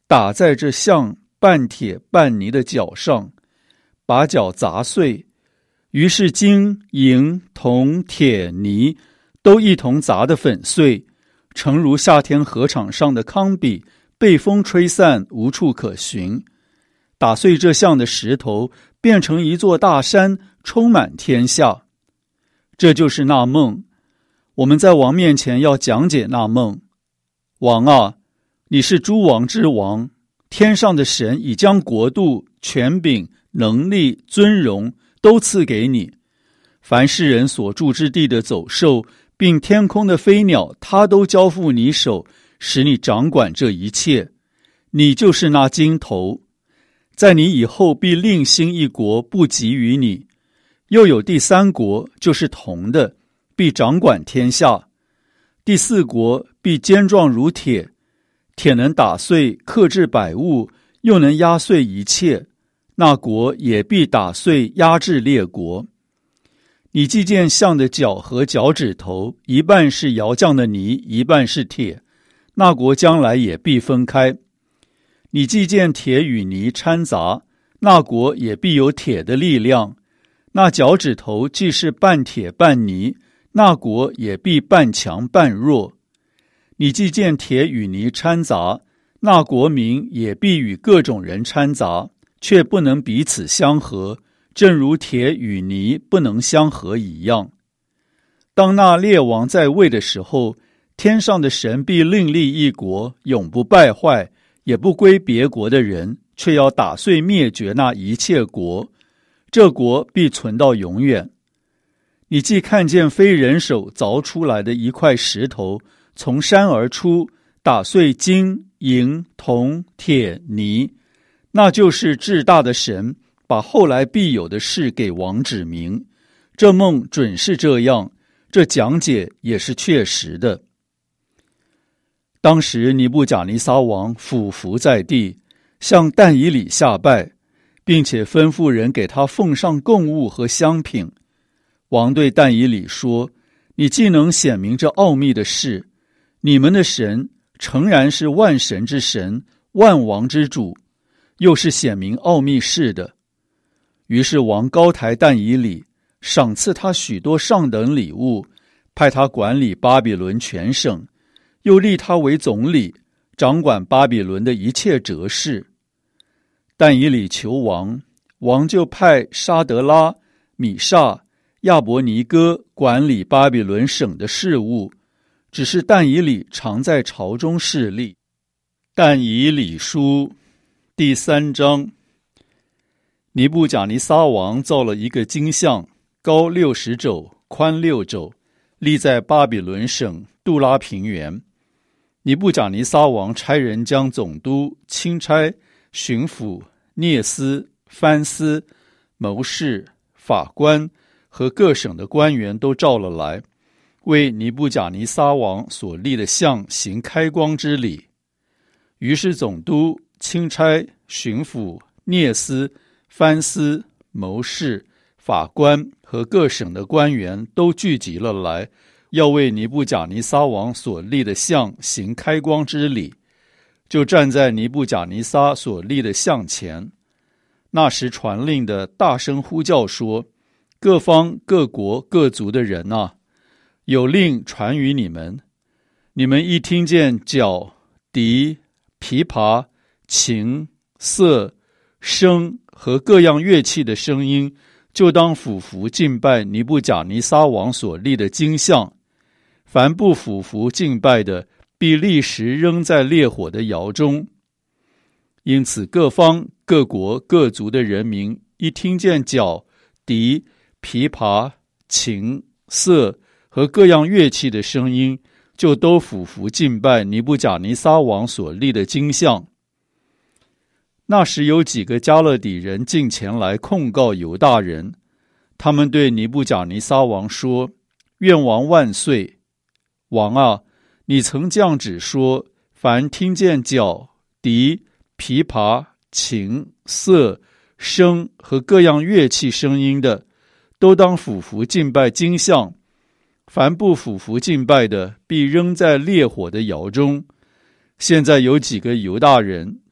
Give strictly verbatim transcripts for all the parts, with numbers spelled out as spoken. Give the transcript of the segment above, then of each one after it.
打在这像半铁半泥的脚上，把脚砸碎。于是金银铜铁泥都一同砸得粉碎，诚如夏天河场上的糠秕，被风吹散，无处可寻。打碎这像的石头，变成一座大山，充满天下。这就是那梦。我们在王面前要讲解那梦。王啊，你是诸王之王，天上的神已将国度、权柄、能力、尊荣都赐给你。凡世人所住之地的走兽，并天空的飞鸟，他都交付你手，使你掌管这一切。你就是那金头，在你以后必另兴一国，不及于你。又有第三国，就是铜的，必掌管天下。第四国必坚壮如铁，铁能打碎克制百物，又能压碎一切。那国也必打碎压制列国。你既见象的脚和脚趾头，一半是窑匠的泥，一半是铁，那国将来也必分开。你既见铁与泥掺杂，那国也必有铁的力量。那脚趾头既是半铁半泥，那国也必半强半弱。你既见铁与泥掺杂，那国民也必与各种人掺杂，却不能彼此相合，正如铁与泥不能相合一样。当那列王在位的时候，天上的神必另立一国，永不败坏，也不归别国的人，却要打碎灭绝那一切国，这国必存到永远。你既看见非人手凿出来的一块石头从山而出，打碎金银铜铁泥，那就是至大的神把后来必有的事给王指明。这梦准是这样，这讲解也是确实的。当时尼布甲尼撒王俯伏在地，向但以理下拜，并且吩咐人给他奉上供物和香品。王对但以理说，你既能显明这奥秘的事，你们的神诚然是万神之神，万王之主，又是显明奥秘事的。于是王高抬但以理，赏赐他许多上等礼物，派他管理巴比伦全省，又立他为总理，掌管巴比伦的一切哲事。但以理求王，王就派沙德拉、米煞、亚伯尼哥管理巴比伦省的事务，只是但以理常在朝中侍立。但以理书第三章。尼布甲尼撒王造了一个金像，高六十肘，宽六肘，立在巴比伦省杜拉平原。尼布甲尼撒王差人将总督、钦差、巡抚、聂司、藩司、谋士、法官和各省的官员都召了来，为尼布甲尼撒王所立的像行开光之礼。于是总督、钦差、巡抚、聂司、藩司、谋士、法官和各省的官员都聚集了来，要为尼布甲尼撒王所立的像行开光之礼，就站在尼布甲尼撒所立的像前。那时传令的大声呼叫说，各方各国各族的人啊，有令传于你们，你们一听见角、笛、琵琶、琴、瑟、笙和各样乐器的声音，就当俯伏敬拜尼布甲尼撒王所立的金像。凡不俯伏敬拜的，必立时扔在烈火的窑中。因此各方各国各族的人民一听见角、笛、琵琶、琴、瑟和各样乐器的声音，就都俯伏敬拜尼布甲尼撒王所立的金像。那时有几个加勒底人进前来控告犹大人，他们对尼布甲尼撒王说，愿王万岁！王啊，你曾降旨说，凡听见角、笛、琵琶、琴、瑟、笙和各样乐器声音的，都当俯伏敬拜金像。凡不俯伏敬拜的，必扔在烈火的窑中。现在有几个犹大人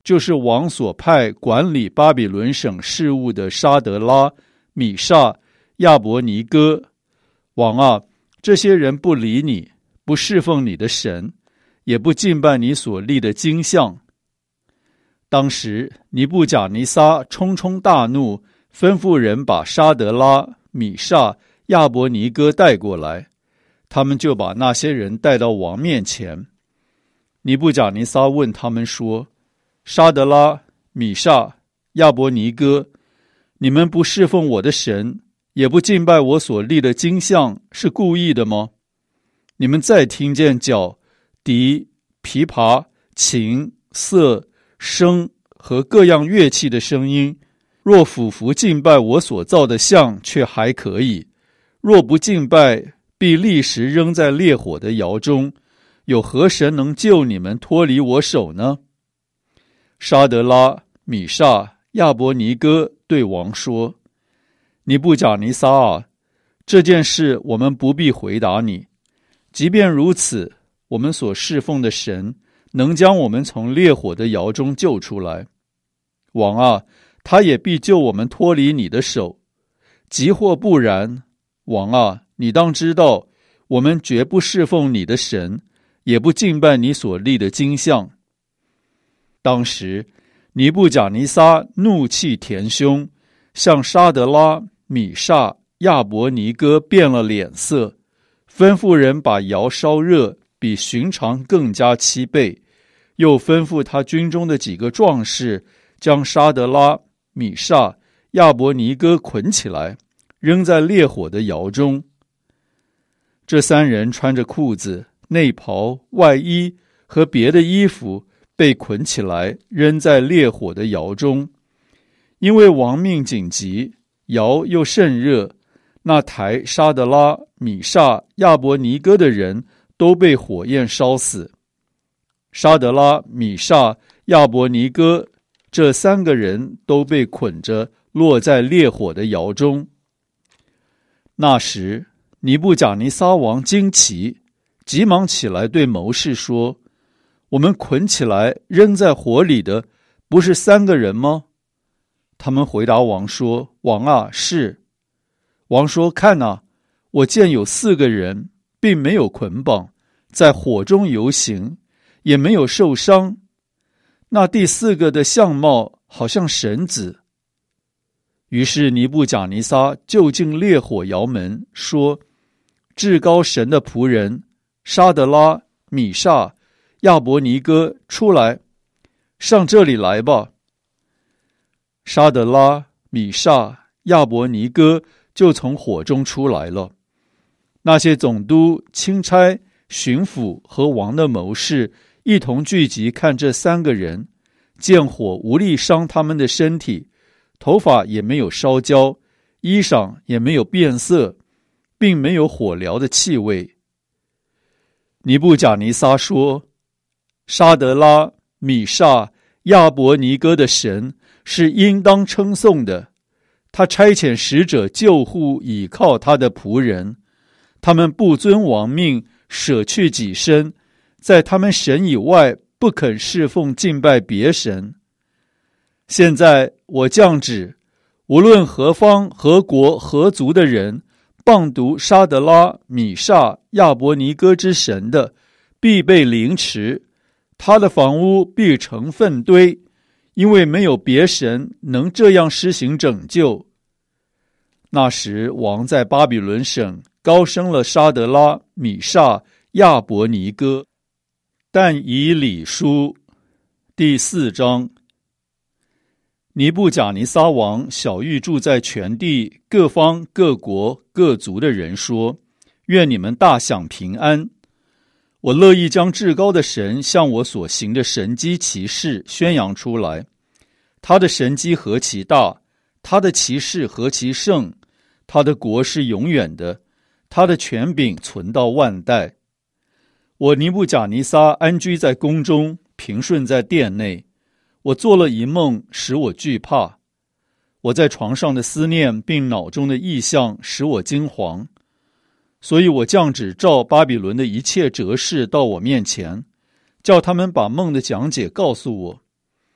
就是王所派管理巴比伦省事务的沙德拉、米煞、亚伯尼哥。王啊，这些人不理你，不侍奉你的神，也不敬拜你所立的金像。当时尼布甲尼撒冲冲大怒，吩咐人把沙德拉、米煞、亚伯尼哥带过来，他们就把那些人带到王面前。尼布甲尼撒问他们说：沙德拉、米煞、亚伯尼哥，你们不侍奉我的神，也不敬拜我所立的金像，是故意的吗？你们再听见角、笛、琵琶、琴、瑟、笙和各样乐器的声音，若俯伏敬拜我所造的像，却还可以；若不敬拜，必立时扔在烈火的窑中。有何神能救你们脱离我手呢？沙德拉、米煞、亚伯尼哥对王说：尼布甲尼撒啊，这件事我们不必回答你。即便如此，我们所侍奉的神能将我们从烈火的窑中救出来。王啊，他也必救我们脱离你的手。即或不然，王啊，你当知道，我们绝不侍奉你的神，也不敬拜你所立的金像。当时尼布甲尼撒怒气填胸，向沙德拉、米煞、亚伯尼哥变了脸色，吩咐人把窑烧热，比寻常更加七倍，又吩咐他军中的几个壮士将沙德拉、米煞、亚伯尼哥捆起来，扔在烈火的窑中。这三人穿着裤子、内袍、外衣和别的衣服，被捆起来扔在烈火的窑中。因为王命紧急，窑又甚热，那抬沙德拉、米煞、亚伯尼哥的人都被火焰烧死。沙德拉、米煞、亚伯尼哥这三个人都被捆着落在烈火的窑中。那时尼布甲尼撒王惊奇，急忙起来对谋士说：我们捆起来扔在火里的不是三个人吗？他们回答王说：王啊，是。王说：看啊，我见有四个人，并没有捆绑，在火中游行，也没有受伤。那第四个的相貌好像神子。于是尼布甲尼撒就近烈火窑门，说：至高神的仆人沙德拉、米煞、亚伯尼哥，出来，上这里来吧。沙德拉、米煞、亚伯尼哥就从火中出来了。那些总督、钦差、巡抚和王的谋士一同聚集看这三个人，见火无力伤他们的身体，头发也没有烧焦，衣裳也没有变色，并没有火燎的气味。尼布甲尼撒说：沙德拉、米煞、亚伯尼哥的神是应当称颂的，他差遣使者救护倚靠他的仆人，他们不遵王命，舍去己身，在他们神以外不肯侍奉敬拜别神。现在我降旨，无论何方何国何族的人谤读沙德拉、米煞、亚伯尼哥之神的，必被凌迟，他的房屋必成粪堆，因为没有别神能这样施行拯救。那时王在巴比伦省高升了沙德拉、米煞、亚伯尼哥。但以理书第四章。尼布甲尼撒王晓谕住在全地各方各国各族的人说：愿你们大享平安。我乐意将至高的神向我所行的神迹奇事宣扬出来。他的神迹何其大，他的奇事何其盛，他的国是永远的，他的权柄存到万代。我尼布甲尼撒安居在宫中，平顺在殿内。我做了一梦，使我惧怕。我在床上的思念并脑中的意象使我惊惶。所以我降旨召巴比伦的一切哲士到我面前，叫他们把梦的讲解告诉我。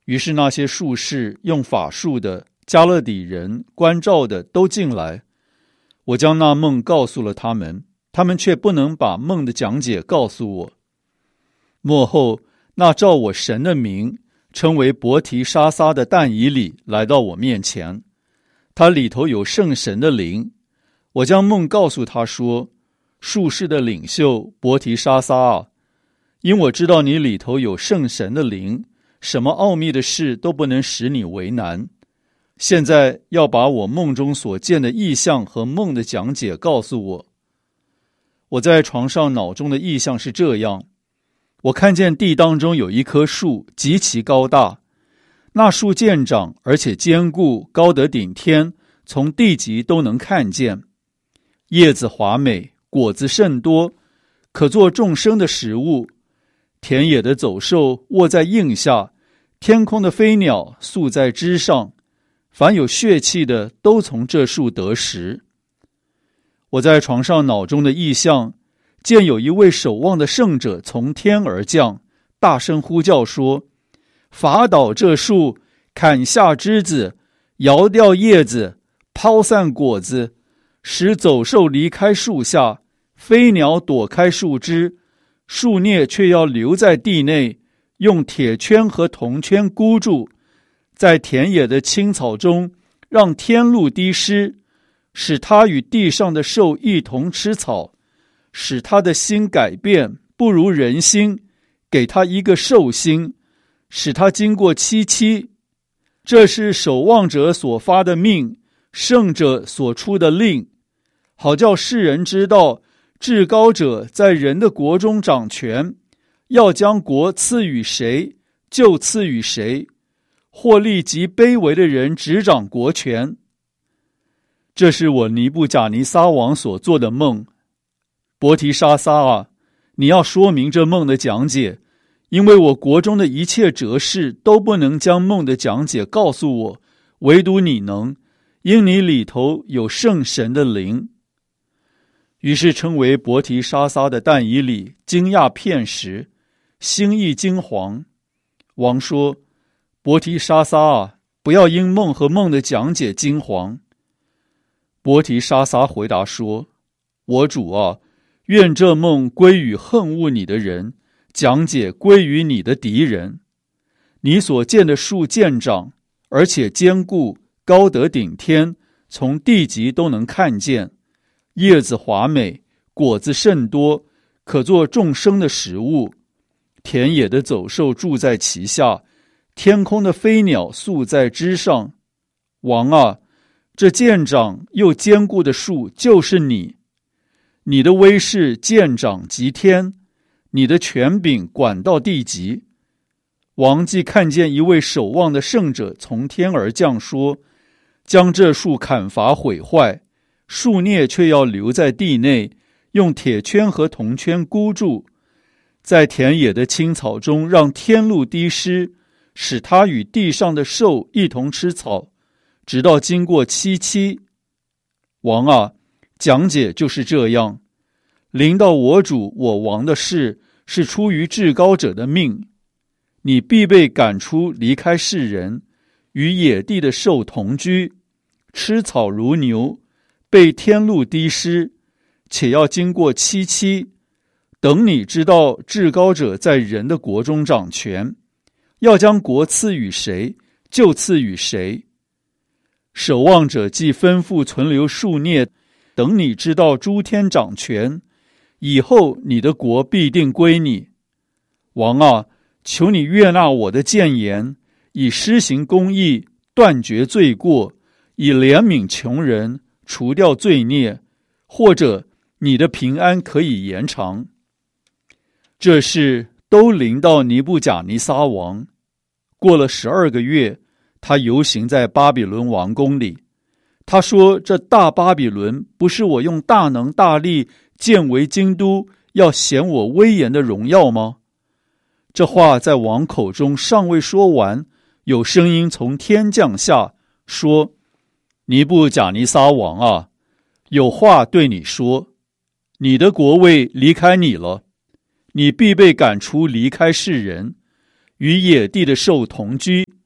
于是那些术士用法术的、加勒底人、关照的都进来。我将那梦告诉了他们，他们却不能把梦的讲解告诉我。末后，那照我神的名称为伯提沙撒的但以理来到我面前，他里头有圣神的灵。我将梦告诉他说，术士的领袖伯提沙撒啊，因我知道你里头有圣神的灵，什么奥秘的事都不能使你为难。现在要把我梦中所见的异象和梦的讲解告诉我。我在床上脑中的异象是这样：我看见地当中有一棵树，极其高大，那树健长，而且坚固，高得顶天，从地极都能看见。叶子华美，果子甚多，可做众生的食物。田野的走兽卧在荫下，天空的飞鸟宿在枝上，凡有血气的都从这树得食。我在床上脑中的异象，见有一位守望的圣者从天而降，大声呼叫说，伐倒这树，砍下枝子，摇掉叶子，抛散果子，使走兽离开树下，飞鸟躲开树枝，树孽却要留在地内，用铁圈和铜圈箍住，在田野的青草中让天露滴湿，使他与地上的兽一同吃草，使他的心改变，不如人心，给他一个兽心，使他经过七七。这是守望者所发的命，圣者所出的令，好叫世人知道至高者在人的国中掌权，要将国赐予谁，就赐予谁，或立即卑微的人执掌国权。这是我尼布甲尼撒王所做的梦。伯提沙撒啊，你要说明这梦的讲解，因为我国中的一切哲士都不能将梦的讲解告诉我，唯独你能，因你里头有圣神的灵。于是称为伯提沙撒的但以理惊讶片时，心意惊惶。王说，伯提沙撒啊，不要因梦和梦的讲解惊惶。伯提沙撒回答说，我主啊，愿这梦归于恨恶你的人，讲解归于你的敌人。你所见的树健长，而且坚固，高得顶天，从地极都能看见，叶子华美，果子甚多，可做众生的食物。田野的走兽住在其下，天空的飞鸟宿在枝上。王啊，这健长又坚固的树就是你，你的威势健长及天，你的权柄管到地极。王既看见一位守望的圣者从天而降，说，将这树砍伐毁坏，树孽却要留在地内，用铁圈和铜圈箍住，在田野的青草中让天露滴湿，使他与地上的兽一同吃草，直到经过七七。王啊，讲解就是这样。临到我主我王的事，是出于至高者的命，你必被赶出离开世人，与野地的兽同居，吃草如牛，被天露滴湿，且要经过七七。等你知道至高者在人的国中掌权，要将国赐予谁，就赐予谁。守望者既吩咐存留数孽，等你知道诸天掌权，以后你的国必定归你。王啊，求你悦纳我的谏言，以施行公义，断绝罪过，以怜悯穷人，除掉罪孽，或者你的平安可以延长。这事都临到尼布甲尼撒王。过了十二个月，他游行在巴比伦王宫里。他说，这大巴比伦不是我用大能大力建为京都，要显我威严的荣耀吗？这话在王口中尚未说完，有声音从天降下，说，尼布甲尼撒王啊，有话对你说，你的国位离开你了，你必被赶出离开世人，与野地的兽同居，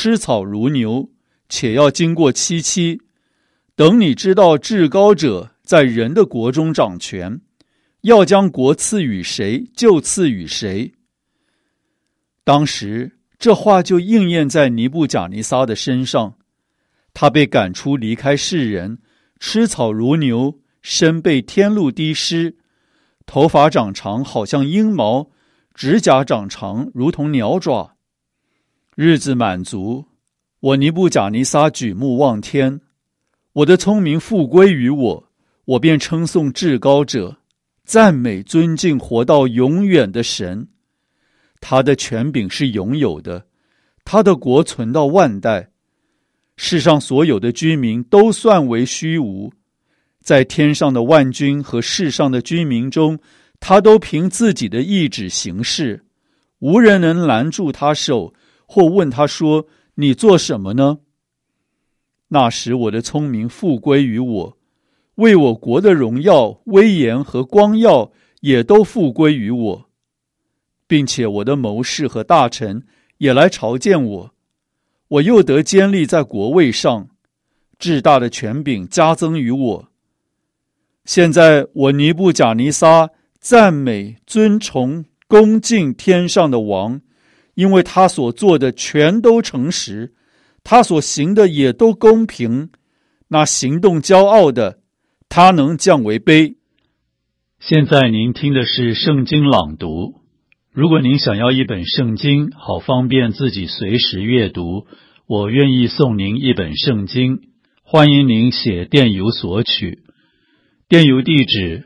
吃草如牛，且要经过七七，等你知道至高者在人的国中掌权，要将国赐予谁就赐予谁。当时这话就应验在尼布甲尼撒的身上，他被赶出离开世人，吃草如牛，身被天露滴湿，头发长长好像鹰毛，指甲长长如同鸟爪。日子满足，我尼布甲尼撒举目望天，我的聪明复归于我，我便称颂至高者，赞美尊敬活到永远的神。他的权柄是永有的，他的国存到万代。世上所有的居民都算为虚无，在天上的万军和世上的居民中，他都凭自己的意志行事，无人能拦住他手，或问他说：你做什么呢？那时我的聪明复归于我，为我国的荣耀、威严和光耀也都复归于我，并且我的谋士和大臣也来朝见我，我又得坚立在国位上，至大的权柄加增于我。现在我尼布甲尼撒赞美、尊崇、恭敬天上的王，因为他所做的全都诚实，他所行的也都公平。那行动骄傲的，他能降为卑。现在您听的是圣经朗读。如果您想要一本圣经，好方便自己随时阅读，我愿意送您一本圣经，欢迎您写电邮索取。电邮地址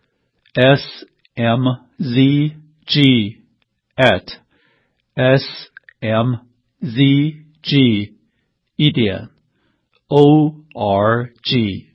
s m z g at s m z g 一点 o r g。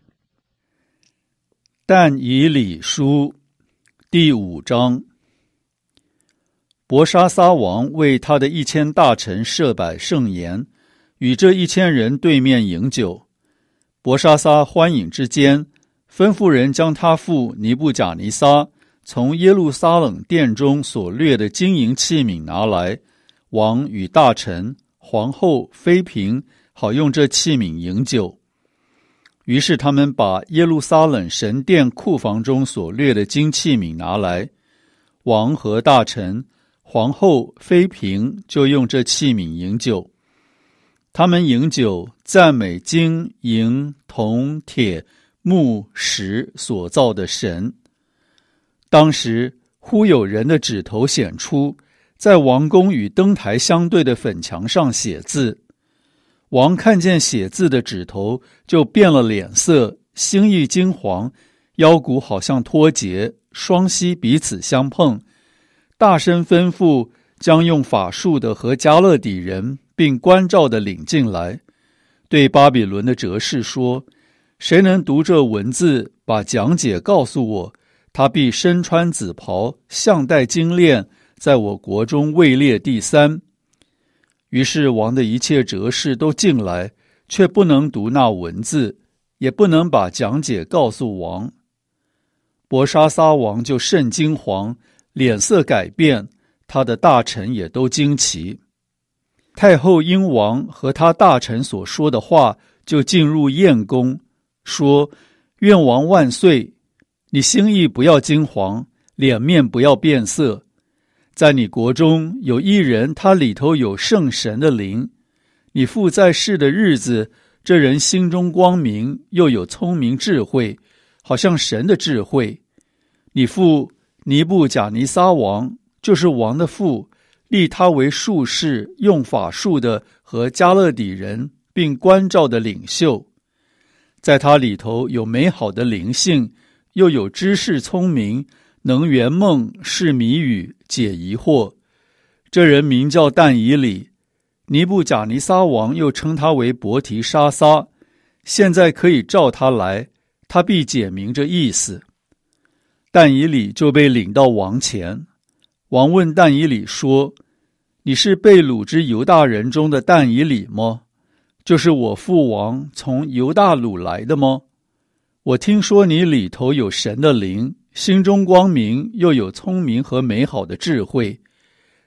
但以理书第五章。伯沙撒王为他的一千大臣设摆盛筵，与这一千人对面饮酒。伯沙撒欢饮之间，吩咐人将他父尼布甲尼撒从耶路撒冷殿中所掠的金银器皿拿来，王与大臣、皇后、妃嫔好用这器皿饮酒。于是他们把耶路撒冷神殿库房中所掠的金器皿拿来，王和大臣、皇后、妃嫔就用这器皿饮酒。他们饮酒，赞美金、银、铜、铁、木、石所造的神。当时忽有人的指头显出，在王宫与灯台相对的粉墙上写字。王看见写字的指头，就变了脸色，心意惊惶，腰骨好像脱节，双膝彼此相碰，大声吩咐将用法术的和加勒底人并关照的领进来，对巴比伦的哲士说：谁能读这文字，把讲解告诉我，他必身穿紫袍，项戴金链，在我国中位列第三。于是王的一切哲士都进来，却不能读那文字，也不能把讲解告诉王。伯沙撒王就甚惊惶，脸色改变，他的大臣也都惊奇。太后因王和他大臣所说的话，就进入宴宫，说：愿王万岁！你心意不要惊惶，脸面不要变色。在你国中有一人，他里头有圣神的灵。你父在世的日子，这人心中光明，又有聪明智慧，好像神的智慧。你父尼布甲尼撒王，就是王的父，立他为术士，用法术的和加勒底人，并关照的领袖。在他里头有美好的灵性，又有知识聪明，能圆梦，释谜语，解疑惑。这人名叫但以理，尼布甲尼撒王又称他为伯提沙撒。现在可以召他来，他必解明这意思。但以理就被领到王前。王问但以理说：你是被掳之犹大人中的但以理吗？就是我父王从犹大掳来的吗？我听说你里头有神的灵，心中光明，又有聪明和美好的智慧。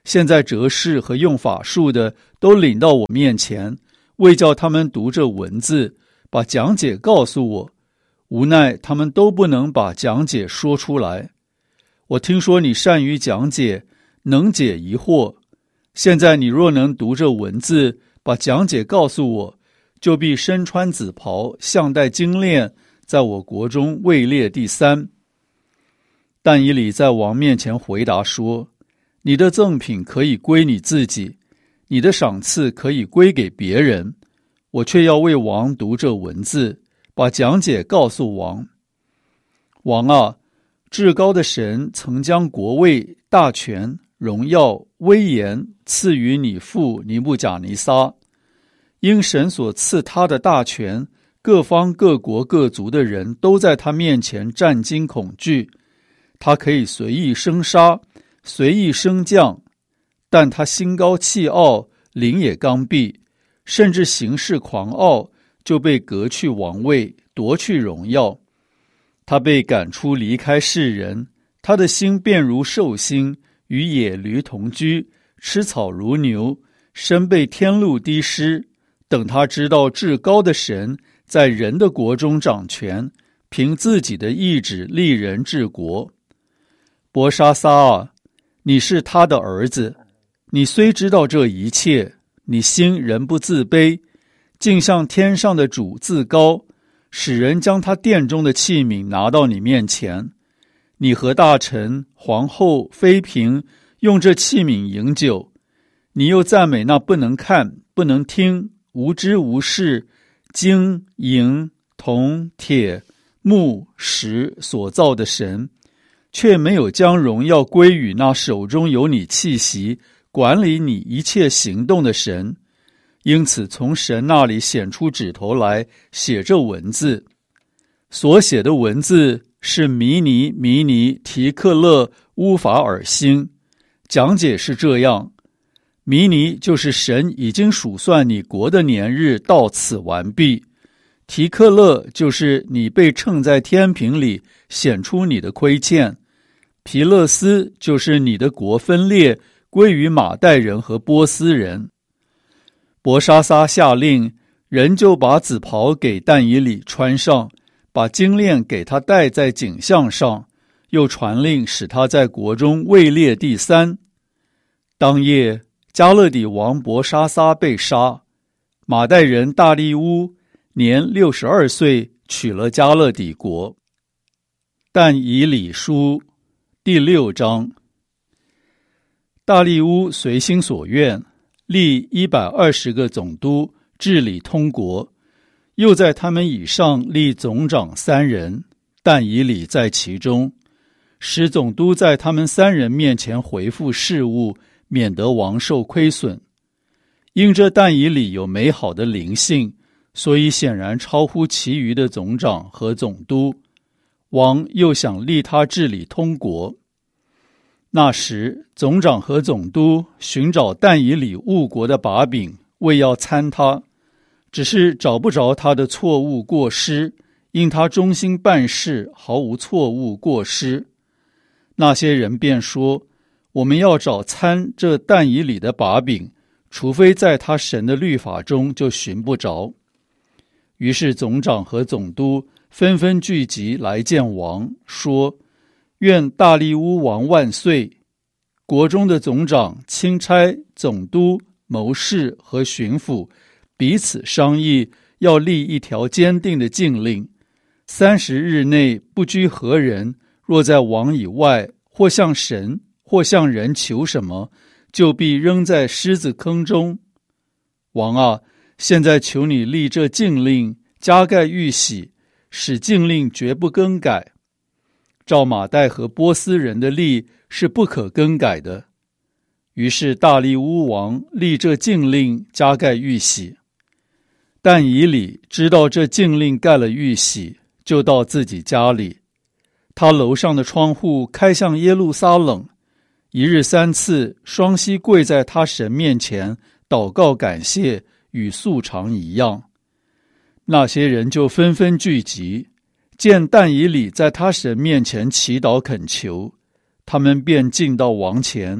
现在哲士和用法术的都领到我面前，为叫他们读这文字，把讲解告诉我。无奈他们都不能把讲解说出来。我听说你善于讲解，能解疑惑。现在你若能读这文字，把讲解告诉我，就必身穿紫袍，项戴金链，在我国中位列第三。但以理在王面前回答说，你的赠品可以归你自己，你的赏赐可以归给别人，我却要为王读这文字，把讲解告诉王。王啊，至高的神曾将国位、大权、荣耀、威严赐予你父尼布甲尼撒，因神所赐他的大权，各方各国各族的人都在他面前战惊恐惧。他可以随意生杀，随意升降，但他心高气傲，灵也刚愎，甚至行事狂傲，就被革去王位，夺去荣耀。他被赶出离开世人，他的心变如兽心，与野驴同居，吃草如牛，身被天露滴湿。等他知道至高的神在人的国中掌权，凭自己的意志立人治国。伯沙撒啊，你是他的儿子，你虽知道这一切，你心仍不自卑，竟向天上的主自高，使人将他殿中的器皿拿到你面前。你和大臣、皇后、妃嫔用这器皿饮酒，你又赞美那不能看、不能听、无知无识、金、银、铜、铁、木、石所造的神，却没有将荣耀归于那手中有你气息、管理你一切行动的神。因此从神那里显出指头来，写这文字。所写的文字是弥尼、弥尼、提克勒、乌法尔星。讲解是这样：弥尼就是神已经数算你国的年日到此完毕，提克勒就是你被称在天平里，显出你的亏欠，皮勒斯就是你的国分裂，归于马代人和波斯人。伯沙撒下令，人就把紫袍给但以理穿上，把金链给他戴在颈项上，又传令使他在国中位列第三。当夜，加勒底王伯沙撒被杀，马代人大利乌年六十二岁，取了加勒底国。但以理书第六章。大利乌随心所愿，立一百二十个总督，治理通国，又在他们以上立总长三人，但以理在其中，使总督在他们三人面前回复事务，免得王受亏损。因这但以理有美好的灵性，所以显然超乎其余的总长和总督。王又想立他治理通国。那时总长和总督寻找但以理误国的把柄，为要参他，只是找不着他的错误过失，因他忠心办事，毫无错误过失。那些人便说，我们要找参这但以理的把柄，除非在他神的律法中，就寻不着。于是总长和总督纷纷聚集来见王，说，愿大利乌王万岁！国中的总长、钦差、总督、谋士和巡抚彼此商议，要立一条坚定的禁令：三十日内不拘何人，若在王以外，或向神，或向人求什么，就必扔在狮子坑中。王啊，现在求你立这禁令，加盖玉玺，使禁令绝不更改。照马代和波斯人的例是不可更改的。于是大利乌王立这禁令，加盖玉玺。但以理知道这禁令盖了玉玺，就到自己家里。他楼上的窗户开向耶路撒冷，一日三次双膝跪在他神面前，祷告感谢，与素常一样。那些人就纷纷聚集，见但以理在他神面前祈祷恳求，他们便进到王前，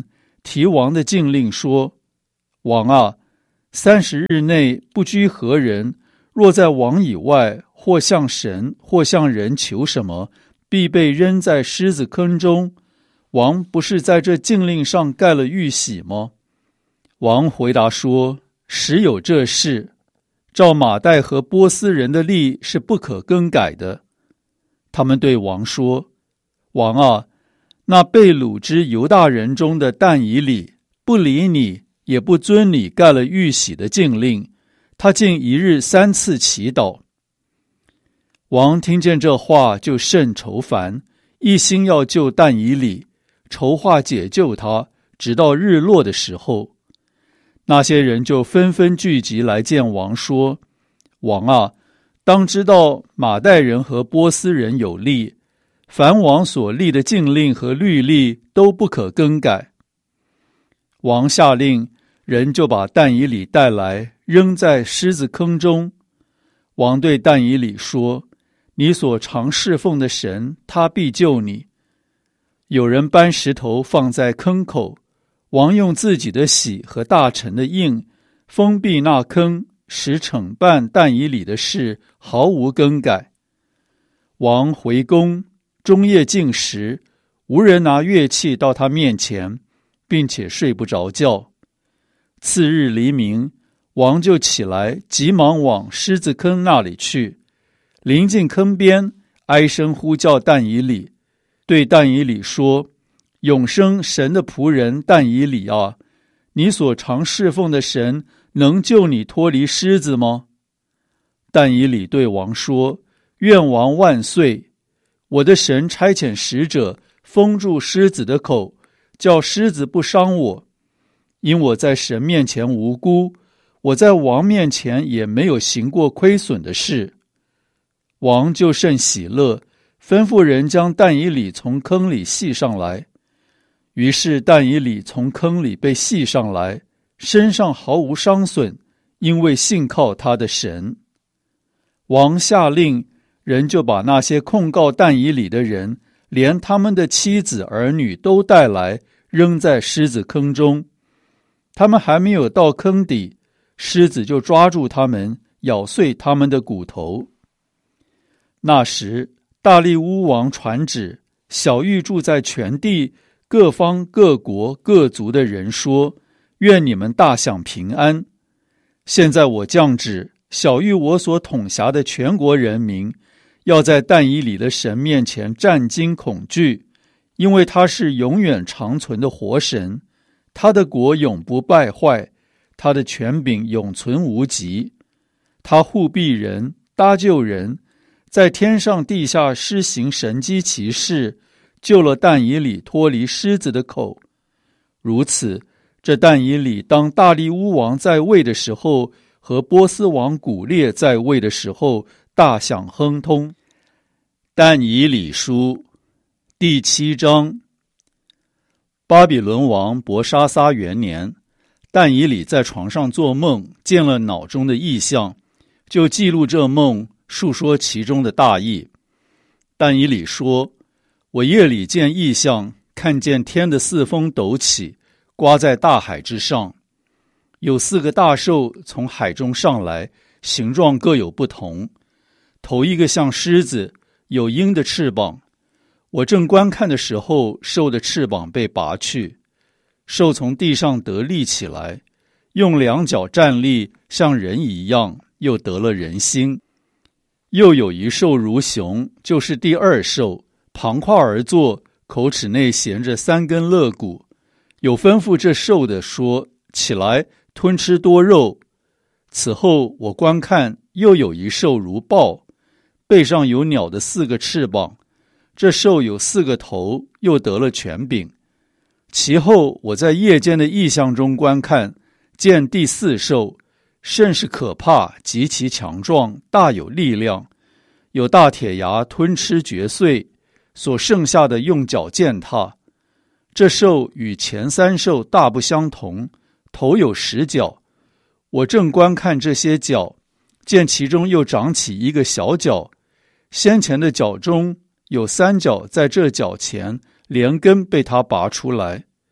提王的禁令说：王啊，三十日内不拘何人，若在王以外，或向神或向人求什么，必被扔在狮子坑中。王不是在这禁令上盖了玉玺吗？王回答说：实有这事，照马代和波斯人的例是不可更改的。他们对王说：王啊，那被掳之犹大人中的但以理不理你，也不遵你盖了玉玺的禁令，他竟一日三次祈祷。王听见这话，就甚愁烦，一心要救但以理，筹划解救他，直到日落的时候。那些人就纷纷聚集来见王，说：王啊，当知道马代人和波斯人有例，凡王所立的禁令和律例都不可更改。王下令，人就把但以理带来，扔在狮子坑中。王对但以理说：你所常侍奉的神，他必救你。有人搬石头放在坑口，王用自己的玺和大臣的印封闭那坑，使惩办但以理的事毫无更改。王回宫，终夜禁食，无人拿乐器到他面前，并且睡不着觉。次日黎明，王就起来，急忙往狮子坑那里去。临近坑边，哀声呼叫但以理，对但以理说：永生神的仆人但以理啊，你所常侍奉的神能救你脱离狮子吗？但以理对王说：愿王万岁！我的神差遣使者封住狮子的口，叫狮子不伤我。因我在神面前无辜，我在王面前也没有行过亏损的事。王就甚喜乐，吩咐人将但以理从坑里系上来。于是但以理从坑里被系上来，身上毫无伤损，因为信靠他的神。王下令，人就把那些控告但以理的人，连他们的妻子儿女都带来，扔在狮子坑中。他们还没有到坑底，狮子就抓住他们，咬碎他们的骨头。那时大利乌王传旨，晓谕住在全地各方各国各族的人说：愿你们大享平安。现在我降旨，晓谕我所统辖的全国人民，要在但以理的神面前战惊恐惧，因为他是永远长存的活神，他的国永不败坏，他的权柄永存无极。他护庇人，搭救人，在天上地下施行神迹奇事，救了但以理脱离狮子的口。如此，这但以理当大利乌王在位的时候，和波斯王古列在位的时候，大享亨通。但以理书第七章。巴比伦王伯沙撒元年，但以理在床上做梦，见了脑中的异象，就记录这梦，述说其中的大意。但以理说：我夜里见异象，看见天的四风陡起，刮在大海之上，有四个大兽从海中上来，形状各有不同。头一个像狮子，有鹰的翅膀。我正观看的时候，兽的翅膀被拔去，兽从地上得立起来，用两脚站立，像人一样，又得了人心。又有一兽如熊，就是第二兽，旁跨而坐，口齿内衔着三根肋骨。有吩咐这兽的说：起来，吞吃多肉。此后我观看，又有一兽如豹，背上有鸟的四个翅膀，这兽有四个头，又得了权柄。其后我在夜间的异象中观看，见第四兽，甚是可怕，极其强壮，大有力量，有大铁牙吞吃嚼碎，所剩下的用脚践踏。这兽与前三兽大不相同，头有十角。我正观看这些角，见其中又长起一个小角，先前的角中有三角在这角前连根被他拔出来。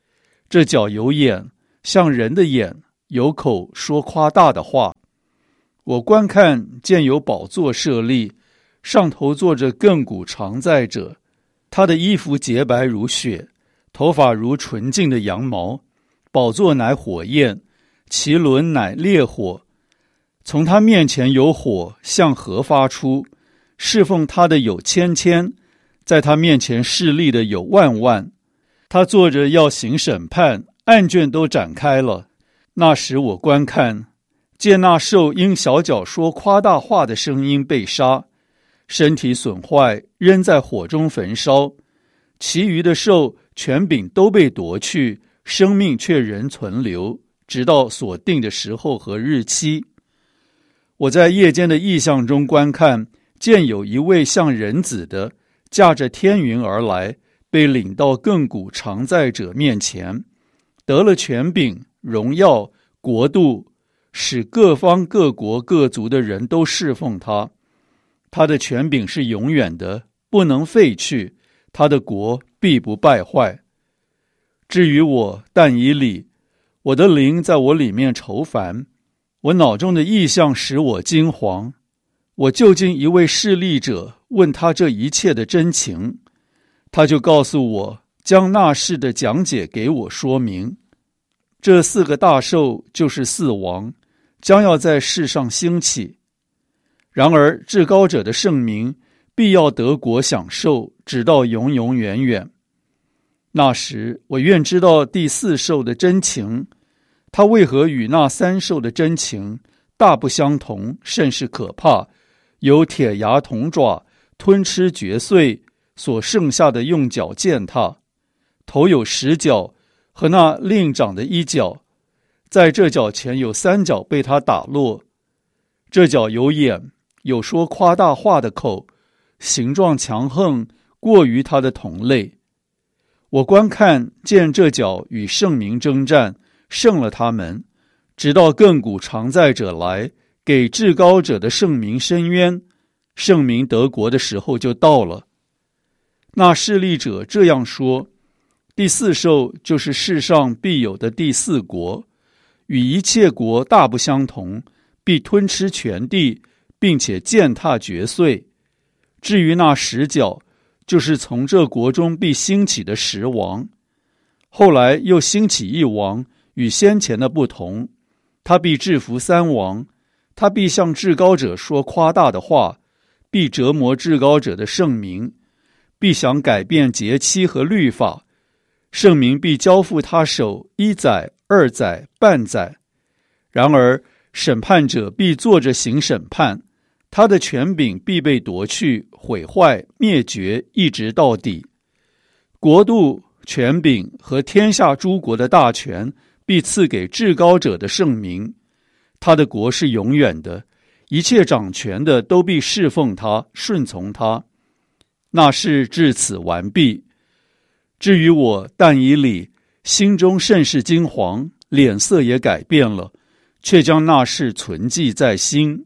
这角有眼，像人的眼，有口说夸大的话。我观看，见有宝座设立，上头坐着亘古常在者，他的衣服洁白如雪，头发如纯净的羊毛，宝座乃火焰，其轮乃烈火。从他面前有火向河发出，侍奉他的有千千，在他面前侍立的有万万。他坐着要行审判，案卷都展开了。那时我观看，见那兽因小角说夸大话的声音被杀，身体损坏，扔在火中焚烧。其余的兽权柄都被夺去，生命却仍存留，直到所定的时候和日期。我在夜间的异象中观看，见有一位像人子的，驾着天云而来，被领到亘古常在者面前，得了权柄、荣耀、国度，使各方各国各族的人都侍奉他。他的权柄是永远的，不能废去，他的国必不败坏。至于我但以理，我的灵在我里面愁烦，我脑中的意象使我惊惶。我就近一位侍立者，问他这一切的真情，他就告诉我，将那事的讲解给我说明。这四个大兽就是四王，将要在世上兴起。然而至高者的圣名必要得国享受，直到永永远远。那时我愿知道第四兽的真情，它为何与那三兽的真情大不相同，甚是可怕，有铁牙铜爪，吞吃嚼碎，所剩下的用脚践踏，头有十角，和那另长的一角，在这角前有三角被他打落。这角有眼，有说夸大话的口，形状强横，过于他的同类。我观看，见这角与圣民征战，胜了他们，直到亘古常在者来，给至高者的圣民伸冤，圣民得国的时候就到了。那侍立者这样说，第四兽就是世上必有的第四国，与一切国大不相同，必吞吃全地，并且践踏嚼碎。至于那十角，就是从这国中必兴起的十王。后来又兴起一王，与先前的不同，他必制服三王，他必向至高者说夸大的话，必折磨至高者的圣名，必想改变节期和律法，圣名必交付他手一载、二载、半载。然而审判者必坐着行审判，他的权柄必被夺去、毁坏、灭绝，一直到底。国度、权柄和天下诸国的大权必赐给至高者的圣名，他的国是永远的，一切掌权的都必侍奉他、顺从他。那事至此完毕。至于我但以理，心中甚是惊惶，脸色也改变了，却将那事存记在心。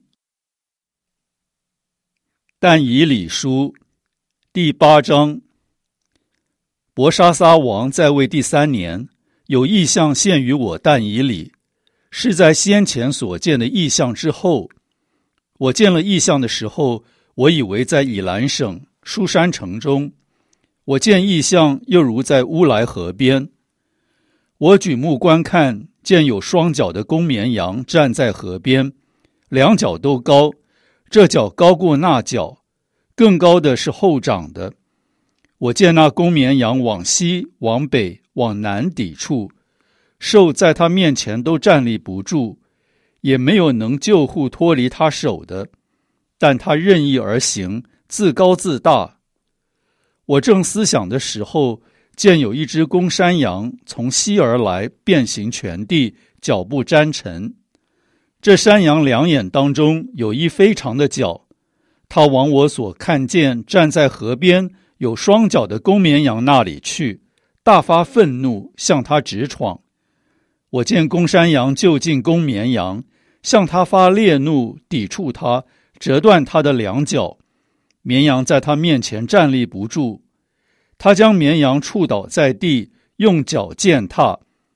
但以理书第八章。伯沙撒王在位第三年，有异象现于我但以理，是在先前所见的异象之后。我见了异象的时候，我以为在以兰省书珊城中，我见异象又如在乌来河边。我举目观看，见有双脚的公绵羊站在河边，两脚都高，这脚高过那脚，更高的是后长的。我见那公绵羊往西、往北、往南抵触，兽在他面前都站立不住，也没有能救护脱离他手的，但他任意而行，自高自大。我正思想的时候，见有一只公山羊从西而来，遍行全地，脚步沾尘。这山羊两眼当中有一非常的角，它往我所看见站在河边有双脚的公绵羊那里去，大发愤怒，向他直闯。我见公山羊就近公绵羊，向他发烈怒，抵触他，折断他的两脚。绵羊在他面前站立不住，他将绵羊触倒在地，用脚践踏，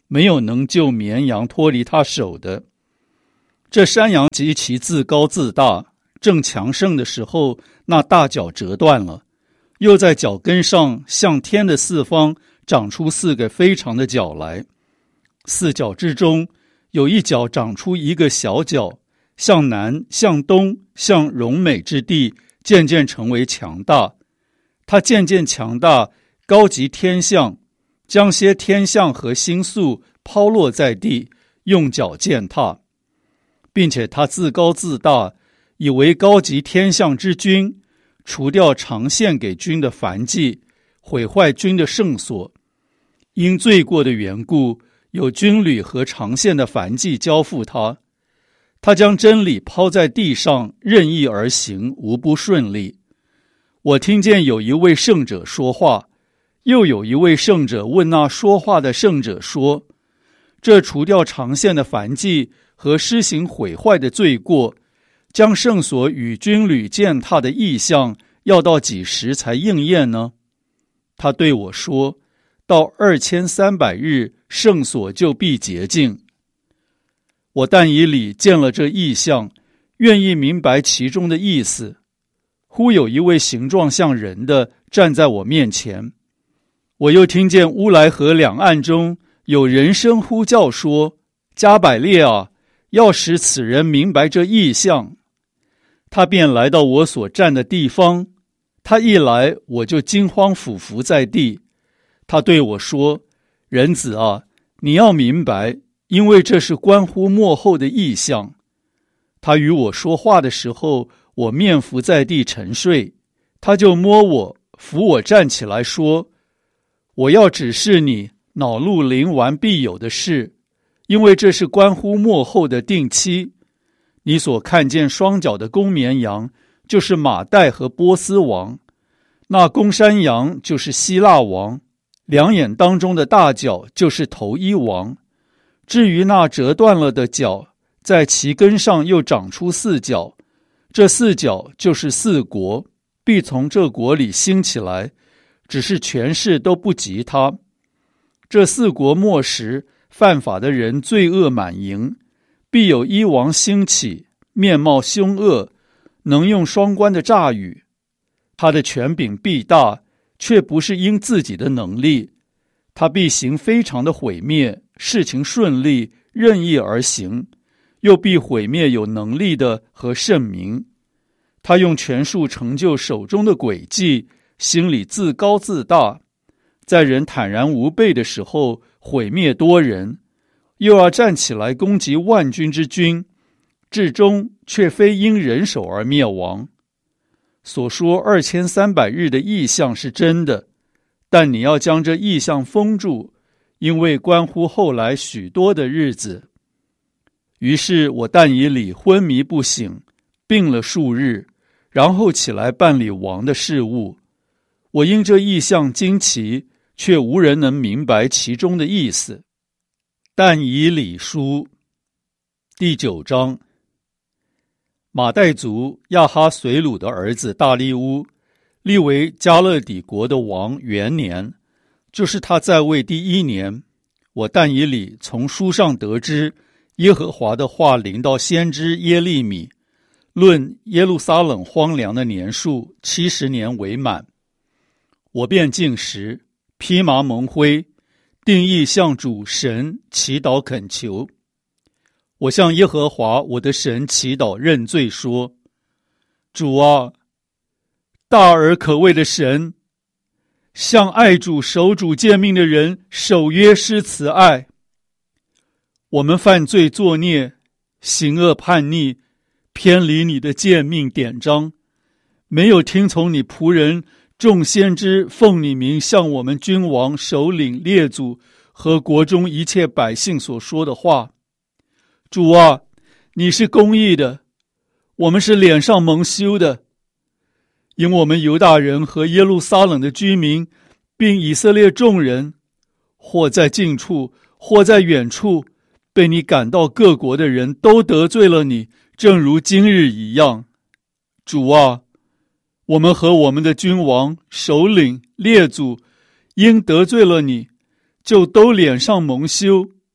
没有能救绵羊脱离他手的。这山羊极其自高自大，正强盛的时候，那大角折断了，又在脚跟上向天的四方长出四个非常的角来。四角之中有一角长出一个小角，向南向东向荣美之地渐渐成为强大。它渐渐强大，高及天象，将些天象和星宿抛落在地，用脚践踏，并且他自高自大，以为高级天象之君，除掉常献给君的燔祭，毁坏君的圣所。因罪过的缘故，有军旅和常献的燔祭交付他，他将真理抛在地上，任意而行，无不顺利。我听见有一位圣者说话，又有一位圣者问那说话的圣者说，这除掉常献的燔祭和施行毁坏的罪过，将圣所与军旅践踏的意象，要到几时才应验呢？他对我说，到二千三百日，圣所就必洁净。我但以理见了这意象，愿意明白其中的意思。忽有一位形状像人的站在我面前，我又听见乌来河两岸中有人声呼叫说，加百列啊，要使此人明白这意象。他便来到我所站的地方，他一来，我就惊慌俯伏在地。他对我说，人子啊，你要明白，因为这是关乎末后的意象。他与我说话的时候，我面伏在地沉睡，他就摸我，扶我站起来说，我要指示你恼怒临完必有的事，因为这是关乎末后的定期。你所看见双脚的公绵羊，就是马代和波斯王，那公山羊就是希腊王，两眼当中的大角就是头一王。至于那折断了的角，在其根上又长出四角，这四角就是四国，必从这国里兴起来，只是权势都不及他。这四国末时，犯法的人罪恶满盈，必有一王兴起，面貌凶恶，能用双关的诈语。他的权柄必大，却不是因自己的能力。他必行非常的毁灭，事情顺利，任意而行，又必毁灭有能力的和圣民。他用权术成就手中的诡计，心里自高自大，在人坦然无备的时候毁灭多人，又要站起来攻击万军之君，至终却非因人手而灭亡。所说二千三百日的意象是真的，但你要将这意象封住，因为关乎后来许多的日子。于是我但以理昏迷不醒，病了数日，然后起来办理王的事务。我因这意象惊奇，却无人能明白其中的意思。但以理书第九章，马代族亚哈随鲁的儿子大利乌，立为加勒底国的王元年，就是他在位第一年。我但以理从书上得知，耶和华的话临到先知耶利米，论耶路撒冷荒凉的年数七十年为满。我便进食，披麻蒙灰，定义向主神祈祷恳求。我向耶和华我的神祈祷认罪说，主啊，大而可畏的神，向爱主守主诫命的人守约施慈爱。我们犯罪作孽，行恶叛逆，偏离你的诫命典章，没有听从你仆人众先知奉你名向我们君王首领列祖和国中一切百姓所说的话。主啊，你是公义的，我们是脸上蒙羞的，因我们犹大人和耶路撒冷的居民，并以色列众人，或在近处，或在远处，被你赶到各国的人都得罪了你，正如今日一样。主啊，我们和我们的君王、首领、列祖，因得罪了你，就都脸上蒙羞，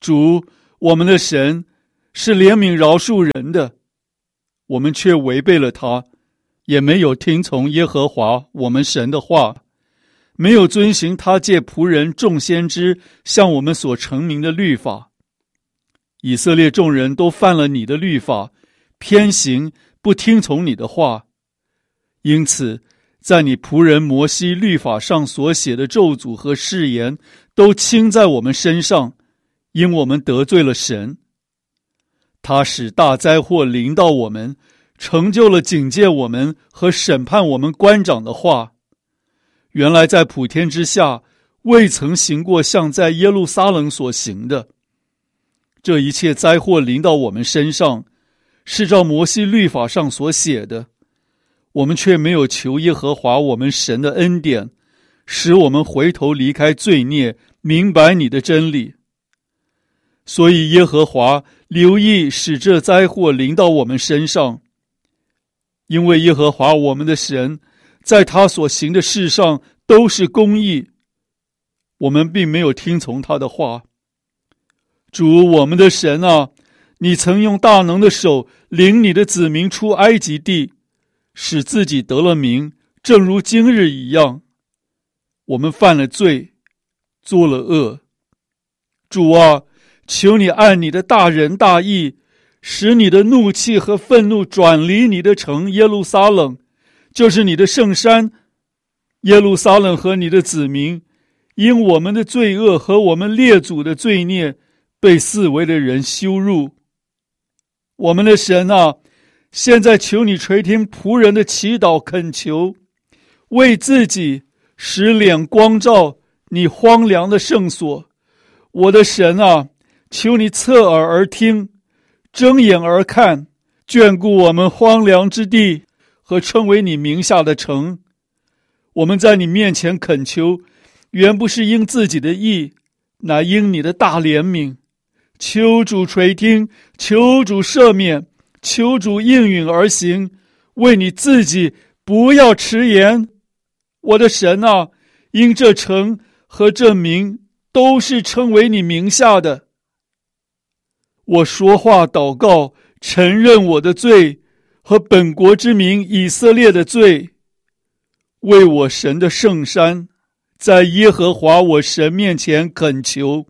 主，我们的神是怜悯饶恕人的，我们却违背了他，也没有听从耶和华我们神的话，没有遵行他借仆人众先知向我们所成名的律法。以色列众人都犯了你的律法，偏行不听从你的话，因此在你仆人摩西律法上所写的咒诅和誓言都倾在我们身上，因我们得罪了神。他使大灾祸临到我们，成就了警戒我们和审判我们官长的话。原来在普天之下未曾行过像在耶路撒冷所行的。这一切灾祸临到我们身上，是照摩西律法上所写的，我们却没有求耶和华我们神的恩典，使我们回头离开罪孽，明白你的真理。所以耶和华留意使这灾祸临到我们身上，因为耶和华我们的神在他所行的事上都是公义，我们并没有听从他的话。主我们的神啊，你曾用大能的手领你的子民出埃及地，使自己得了名，正如今日一样。我们犯了罪，做了恶。主啊，求你按你的大仁大义，使你的怒气和愤怒转离你的城耶路撒冷，就是你的圣山。耶路撒冷和你的子民，因我们的罪恶和我们列祖的罪孽，被四围的人羞辱。我们的神啊，现在求你垂听仆人的祈祷恳求，为自己使脸光照你荒凉的圣所。我的神啊，求你侧耳而听，睁眼而看，眷顾我们荒凉之地和称为你名下的城。我们在你面前恳求，原不是因自己的义，乃因你的大怜悯。求主垂听，求主赦免，求主应允而行，为你自己不要迟延。我的神啊，因这城和这名都是称为你名下的。我说话祷告，承认我的罪和本国之民以色列的罪，为我神的圣山，在耶和华我神面前恳求。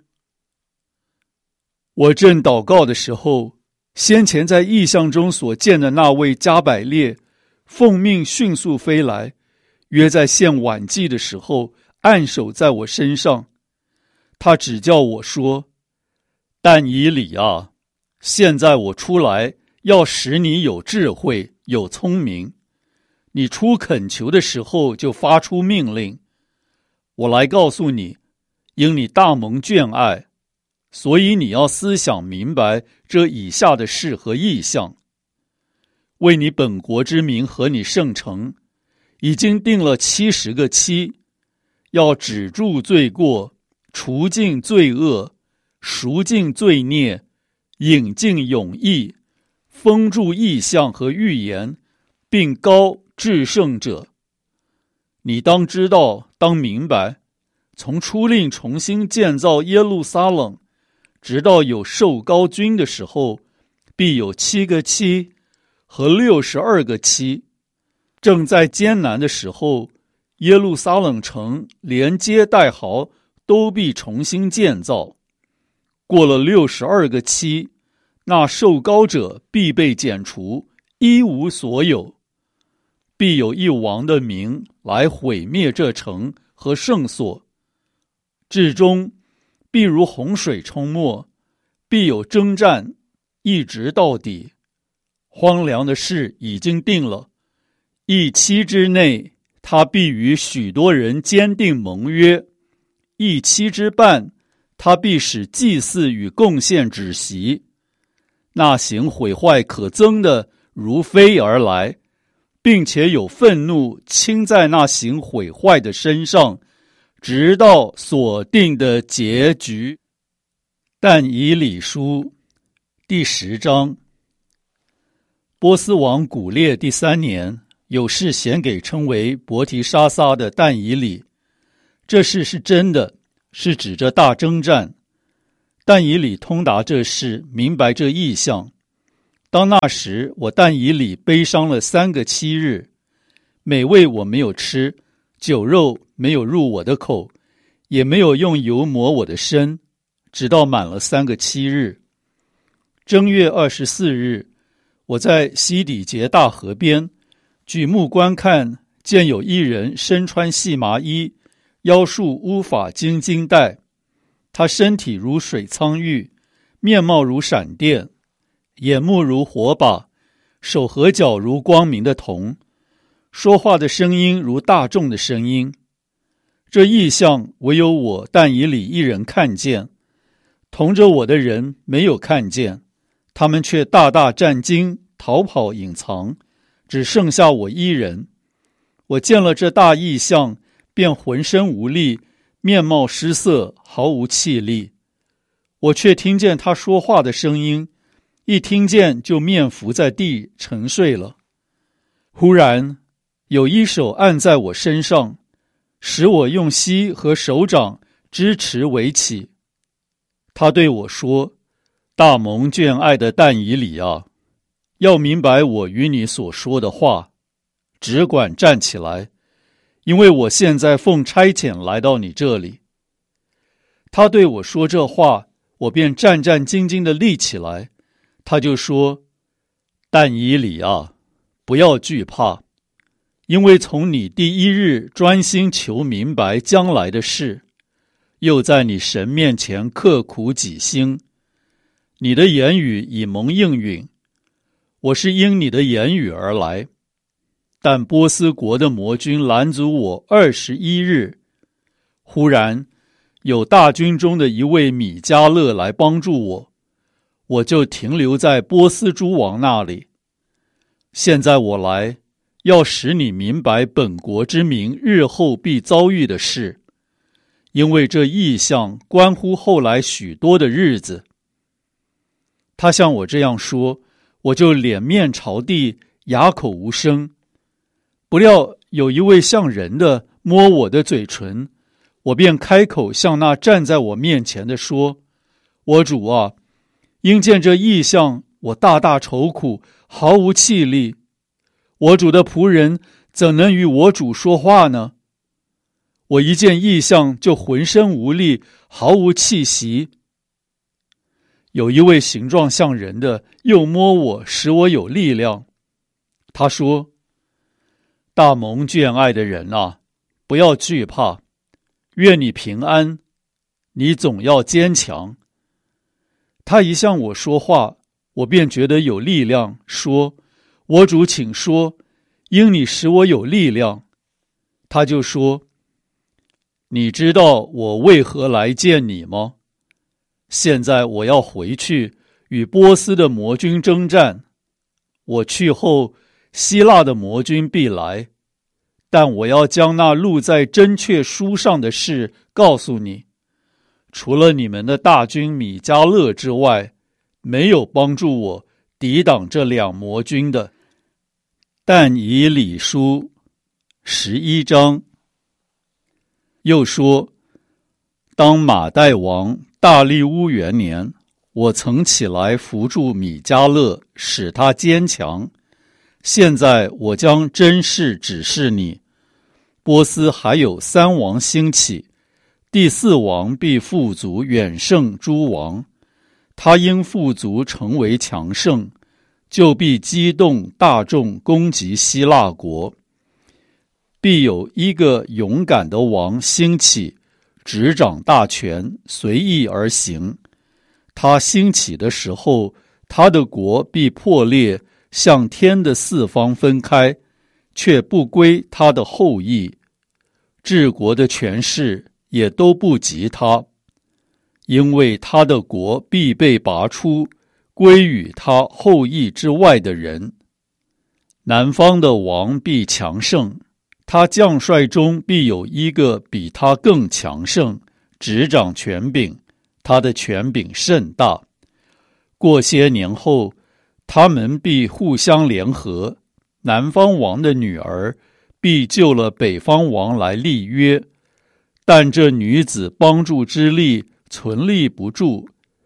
我正祷告的时候，先前在异象中所见的那位加百列奉命迅速飞来，约在献晚祭的时候按手在我身上。他指教我说：但以理啊，现在我出来要使你有智慧有聪明，你出恳求的时候就发出命令。我来告诉你，因你大蒙眷爱，所以你要思想明白这以下的事和意象。为你本国之民和你圣城，已经定了七十个期，要止住罪过，除尽罪恶，赎尽罪孽，引进永义，封住异象和预言，并高至圣者。你当知道，当明白，从初令重新建造耶路撒冷，直到有受膏君的时候，必有七个期和六十二个期。正在艰难的时候，耶路撒冷城连街带壕都必重新建造。过了六十二个期，那受膏者必被剪除，一无所有。必有一王的名来毁灭这城和圣所，至终必如洪水冲没，必有征战，一直到底。荒凉的事已经定了，一期之内，他必与许多人坚定盟约；一期之半，他必使祭祀与贡献止息。那行毁坏可憎的如飞而来，并且有愤怒倾在那行毁坏的身上，直到所定的结局。但以理书第十章。波斯王古列第三年，有事显给称为伯提沙撒的但以理。这事是真的，是指着大征战。 但以理通达这事，明白这意象。当那时，我但以理悲伤了三个七日，美味我没有吃，酒肉没有入我的口，也没有用油抹我的身，直到满了三个七日。正月二十四日，我在西底结大河边举目观看，见有一人身穿细麻衣，腰束乌发金金带，他身体如水苍玉，面貌如闪电，眼目如火把，手和脚如光明的铜，说话的声音如大众的声音。这异象唯有我但以理一人看见，同着我的人没有看见，他们却大大战惊，逃跑隐藏，只剩下我一人。我见了这大异象，便浑身无力，面貌失色，毫无气力。我却听见他说话的声音，一听见就面伏在地沉睡了。忽然有一手按在我身上，使我用膝和手掌支持围起。他对我说：大蒙眷爱的但以理啊，要明白我与你所说的话，只管站起来，因为我现在奉差遣来到你这里。他对我说这话，我便战战兢兢地立起来。他就说：但以理啊，不要惧怕，因为从你第一日专心求明白将来的事，又在你神面前刻苦己心，你的言语已蒙应允。我是因你的言语而来，但波斯国的魔军拦阻我二十一日。忽然有大军中的一位米迦勒来帮助我，我就停留在波斯诸王那里。现在我来，要使你明白本国之民日后必遭遇的事，因为这异象关乎后来许多的日子。他向我这样说，我就脸面朝地，哑口无声。不料有一位像人的摸我的嘴唇，我便开口向那站在我面前的说：我主啊，因见这异象，我大大愁苦，毫无气力。我主的仆人怎能与我主说话呢？我一见异象就浑身无力，毫无气息。有一位形状像人的又摸我，使我有力量。他说：大蒙眷爱的人啊，不要惧怕，愿你平安，你总要坚强。他一向我说话，我便觉得有力量，说：我主请说，因你使我有力量。他就说：你知道我为何来见你吗？现在我要回去与波斯的魔军征战，我去后，希腊的魔军必来，但我要将那录在真确书上的事告诉你。除了你们的大军米迦勒之外，没有帮助我抵挡这两魔军的。但以理书十一章。又说：当马代王大利乌元年，我曾起来扶助米迦勒，使他坚强。现在我将真事指示你，波斯还有三王兴起，第四王必富足远胜诸王，他因富足成为强盛，就必激动大众攻击希腊国。必有一个勇敢的王兴起，执掌大权，随意而行。他兴起的时候，他的国必破裂，向天的四方分开，却不归他的后裔。治国的权势也都不及他，因为他的国必被拔出，归于他后裔之外的人。南方的王必强盛，他将帅中必有一个比他更强盛，执掌权柄，他的权柄甚大。过些年后，他们必互相联合，南方王的女儿必救了北方王来立约，但这女子帮助之力存立不住，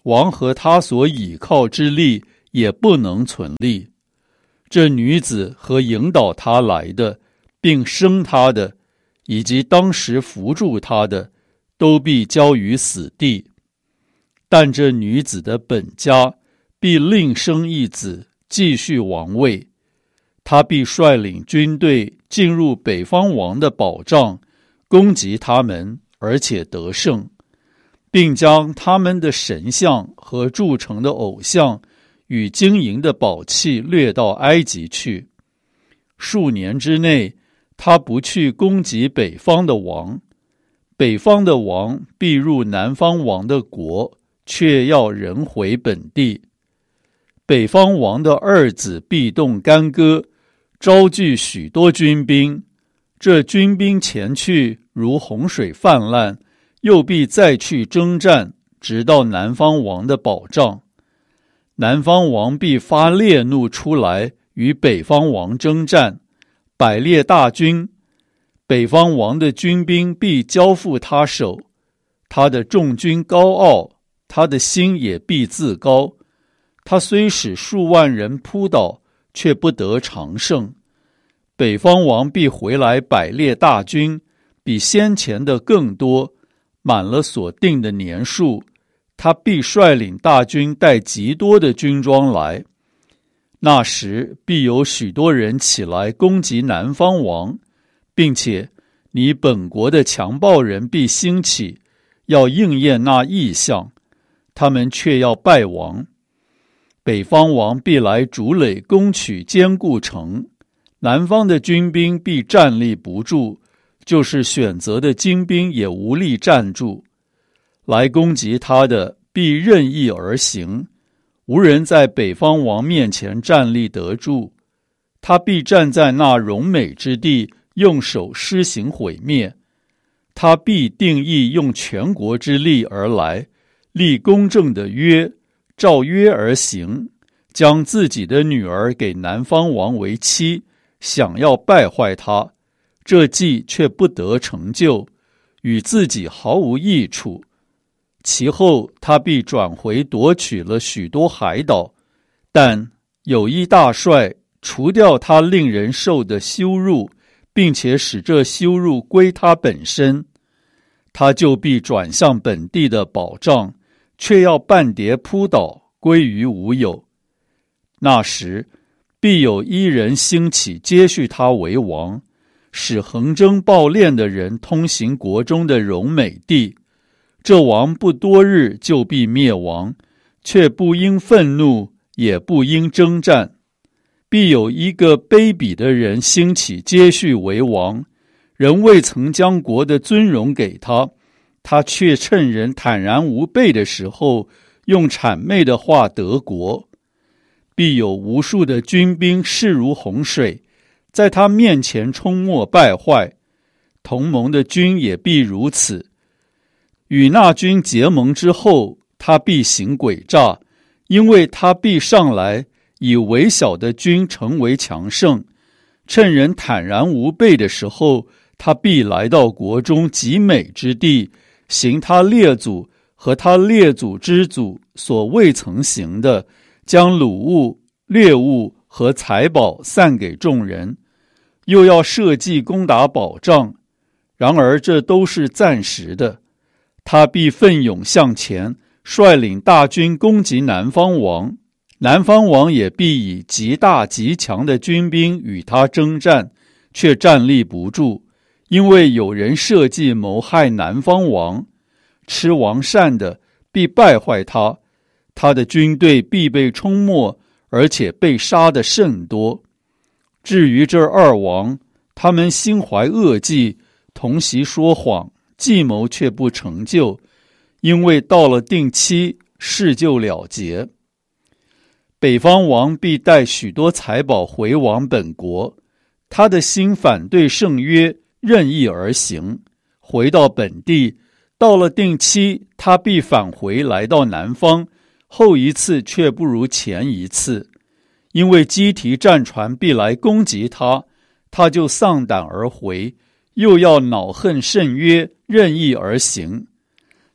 王和他所倚靠之力也不能存立。这女子和引导他来的，并生他的，以及当时扶助他的，都必交于死地。但这女子的本家必另生一子，继续王位。他必率领军队进入北方王的保障，攻击他们，而且得胜，并将他们的神像和铸成的偶像与金银的宝器掠到埃及去。数年之内，他不去攻击北方的王，北方的王必入南方王的国，却要人回本地。北方王的二子必动干戈，招聚许多军兵，这军兵前去如洪水泛滥，又必再去征战，直到南方王的保障。南方王必发烈怒出来，与北方王征战，百列大军，北方王的军兵必交付他手。他的众军高傲，他的心也必自高。他虽使数万人扑倒，却不得长胜。北方王必回来百列大军，比先前的更多，满了所定的年数。他必率领大军带极多的军装来。那时必有许多人起来攻击南方王，并且你本国的强暴人必兴起，要应验那异象，他们却要败亡。北方王必来筑垒攻取坚固城，南方的军兵必站立不住，就是选择的精兵也无力站住。来攻击他的必任意而行，无人在北方王面前站立得住。他必站在那荣美之地，用手施行毁灭。他必定义用全国之力而来，立公正的约，照约而行，将自己的女儿给南方王为妻，想要败坏他，这计却不得成就，与自己毫无益处。其后他必转回夺取了许多海岛，但有一大帅除掉他令人受的羞辱，并且使这羞辱归他本身，他就必转向本地的保障，却要半跌扑倒，归于无有。那时必有一人兴起接续他为王，使横征暴敛的人通行国中的荣美地。这王不多日就必灭亡，却不因愤怒，也不因征战。必有一个卑鄙的人兴起接续为王，人未曾将国的尊荣给他，他却趁人坦然无备的时候，用谄媚的话得国。必有无数的军兵势如洪水，在他面前冲没败坏，同盟的军也必如此。与那军结盟之后，他必行诡诈，因为他必上来，以微小的军成为强盛。趁人坦然无备的时候，他必来到国中极美之地，行他列祖和他列祖之祖所未曾行的，将掳物、掠物和财宝散给众人，又要设计攻打保障。然而这都是暂时的。他必奋勇向前，率领大军攻击南方王，南方王也必以极大极强的军兵与他征战，却站立不住，因为有人设计谋害南方王。吃王膳的必败坏他，他的军队必被冲没，而且被杀的甚多。至于这二王，他们心怀恶计，同席说谎，计谋却不成就，因为到了定期，事就了结。北方王必带许多财宝回往本国，他的心反对圣约，任意而行，回到本地。到了定期，他必返回来到南方，后一次却不如前一次，因为基提战船必来攻击他，他就丧胆而回，又要恼恨圣约，任意而行。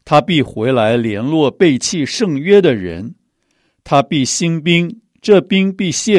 他必回来联络背弃圣约的人，他必兴兵，这兵必泄